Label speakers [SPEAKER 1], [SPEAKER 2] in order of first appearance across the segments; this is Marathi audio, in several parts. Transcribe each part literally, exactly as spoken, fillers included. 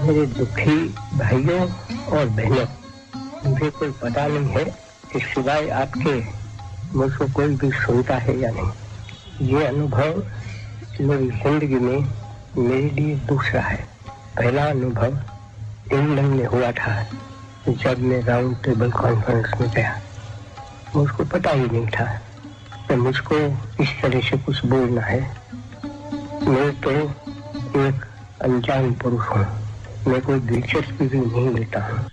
[SPEAKER 1] मेरे दुखी भाइयों और बहनों, मुझे कोई पता नहीं है कि सिवाय आपके मुझको कोई भी सुनता है या नहीं। ये अनुभव मेरी जिंदगी में मेरे लिए दूसरा है। पहला अनुभव इंग्लैंड में हुआ था जब मैं राउंड टेबल कॉन्फ्रेंस में गया। मुझको पता ही नहीं था कि मुझको इस तरह से कुछ बोलना है। मैं तो एक अनजान पुरुष हूँ, मैं कोई दिलचस्पी भी नहीं लेता हूँ।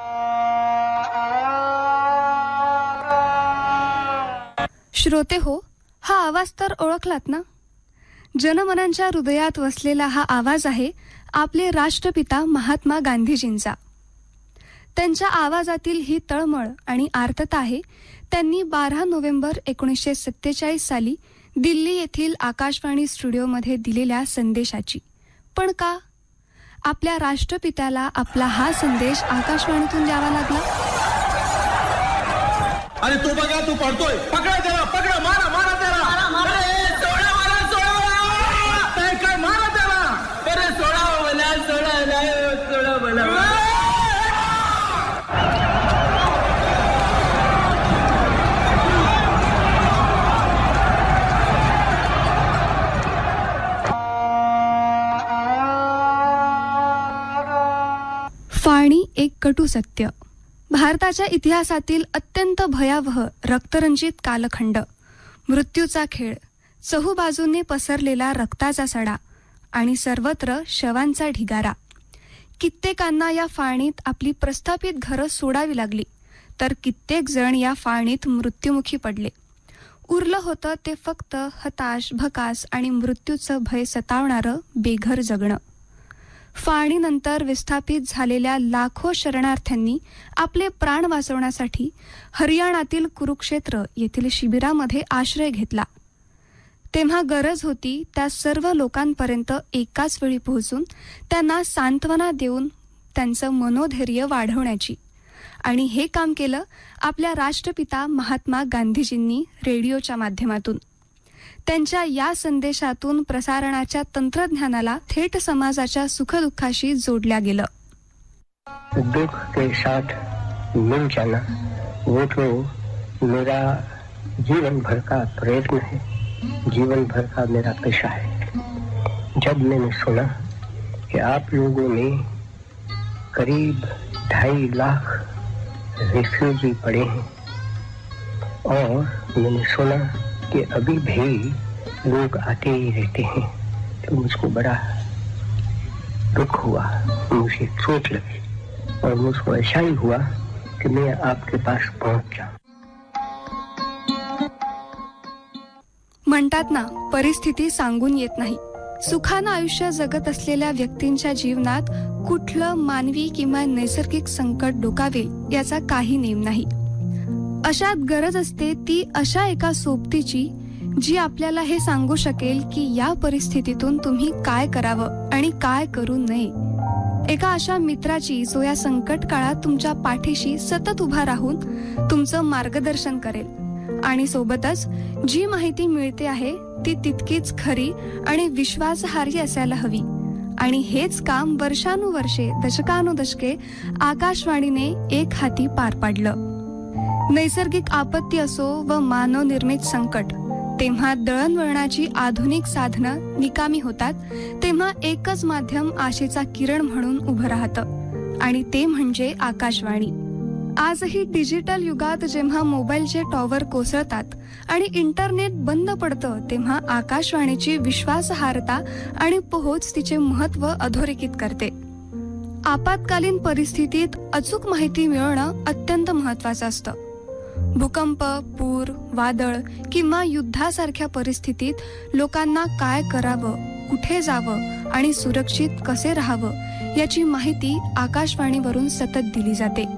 [SPEAKER 2] श्रोते हो, हा आवाज तर ओळखलात ना? जनमनांच्या हृदयात वसलेला हा आवाज आहे आपले राष्ट्रपिता महात्मा गांधीजींचा. त्यांच्या आवाजातील ही तळमळ आणि आर्तता आहे त्यांनी बारा नोव्हेंबर एकोणीसशे सत्तेचाळीस साली दिल्ली येथील आकाशवाणी स्टुडिओमध्ये दिलेल्या संदेशाची. पण का आपल्या राष्ट्रपित्याला आपला हा संदेश आकाशवाणीतून द्यावा लागला?
[SPEAKER 3] अरे तो बघा, तू पडतोय, पकडा त्याला, पकडा, मारा मारा त्याला, अरे सोडा मला, सोडा मला, काय काय मारा त्याला, अरे सोडा मला, सोडा नाही, सोडा मला.
[SPEAKER 2] फाळणी एक कटू सत्य. भारताच्या इतिहासातील अत्यंत भयावह रक्तरंजित कालखंड, मृत्यूचा खेळ, चहूबाजूने पसरलेला रक्ताचा सडा आणि सर्वत्र शवांचा ढिगारा. कित्येकांना या फाळणीत आपली प्रस्थापित घरं सोडावी लागली, तर कित्येक जण या फाळणीत मृत्युमुखी पडले. उरलं होतं ते फक्त हताश, भकास आणि मृत्यूचं भय सतावणारं बेघर जगणं. फाळणीनंतर विस्थापित झालेल्या लाखो शरणार्थ्यांनी आपले प्राण वाचवण्यासाठी हरियाणातील कुरुक्षेत्र येथील शिबिरामध्ये आश्रय घेतला. तेव्हा गरज होती त्या सर्व लोकांपर्यंत एकाच वेळी पोहोचून त्यांना सांत्वना देऊन त्यांचं मनोधैर्य वाढवण्याची. आणि हे काम केलं आपल्या राष्ट्रपिता महात्मा गांधीजींनी रेडिओच्या माध्यमातून. त्यांच्या या संदेशातून प्रसारणाच्या तंत्रज्ञानाला थेट समाजाच्या सुखदुःखाशी जोडल्या गेलं.
[SPEAKER 1] दुख के साथ मिल जाना वो तो मेरा जीवन भर का प्रयत्न है, जीवन भर का मेरा पेशा है. जब मैंने सुना कि आप लोगों ने करीब ढाई लाख रिफ्यूजी पड़े हैं और मैंने सुना कि अभी भी लोग आते ही रहते हैं, तो मुझको बड़ा दुख हुआ, मुझे चोट लगी और मुझको ऐसा ही हुआ कि मैं आपके पास पहुंच जाऊं.
[SPEAKER 2] म्हणतात ना, परिस्थिती सांगून येत नाही. सुखानं आयुष्य जगत असलेल्या व्यक्तींच्या जीवनात कुठलं मानवी किंवा नैसर्गिक संकट डोकावेल याचा काही नेम नाही. अशात गरज असते ती अशा एका सोबतीची जी आपल्याला हे सांगू शकेल की या परिस्थितीतून तुम्ही काय करावं आणि काय करू नये. एका अशा मित्राची जो या संकट काळात तुमच्या पाठीशी सतत उभा राहून तुमचं मार्गदर्शन करेल. आणि सोबतच जी माहिती मिळते आहे ती तितकीच खरी आणि विश्वासार्ह असायला हवी. आणि हेच काम वर्षानुवर्षे, दशकानुदशके आकाशवाणीने एक हाती पार पाडलं. नैसर्गिक आपत्ती असो व मानवनिर्मित संकट, तेव्हा दळणवळणाची आधुनिक साधनं निकामी होतात, तेव्हा एकच माध्यम आशेचा किरण म्हणून उभं राहतं आणि ते म्हणजे आकाशवाणी. आजही डिजिटल युगात जेव्हा मोबाईलचे टॉवर कोसळतात आणि इंटरनेट बंद पडतं, तेव्हा आकाशवाणीची विश्वासार्हता आणि पोहोच तिचे महत्त्व अधोरेखित करते. आपत्कालीन परिस्थितीत अचूक माहिती मिळवणं अत्यंत महत्त्वाचं असतं. भूकंप, पूर, वादळ किंवा युद्धासारख्या परिस्थितीत लोकांना काय करावं, कुठे जावं आणि सुरक्षित कसे राहावं याची माहिती आकाशवाणीवरून सतत दिली जाते.